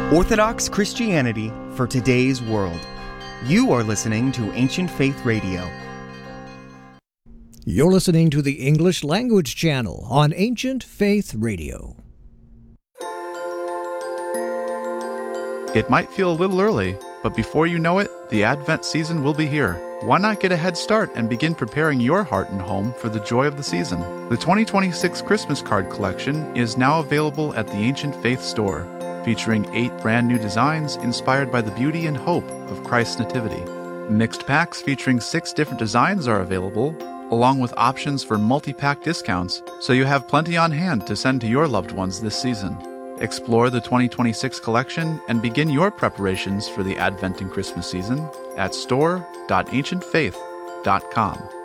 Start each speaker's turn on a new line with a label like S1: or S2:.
S1: Orthodox Christianity for today's world. You are listening to Ancient Faith Radio.
S2: You're listening to the English Language Channel on Ancient Faith Radio.
S3: It might feel a little early, but before you know it, the Advent season will be here. Why not get a head start and begin preparing your heart and home for the joy of the season? The 2026 Christmas card collection is now available at the Ancient Faith store, featuring 8 brand new designs inspired by the beauty and hope of Christ's Nativity. Mixed packs featuring 6 different designs are available, along with options for multi-pack discounts, so you have plenty on hand to send to your loved ones this season. Explore the 2026 collection and begin your preparations for the Advent and Christmas season at store.ancientfaith.com.